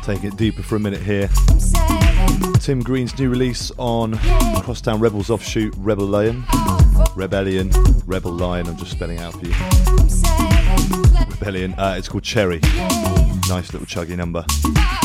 Taking it deeper for a minute here. Tim Green's new release on Crosstown Rebels offshoot Rebellion. Rebel Lion, I'm just spelling it out for you. Rebellion, it's called Cherry. Nice little chuggy number.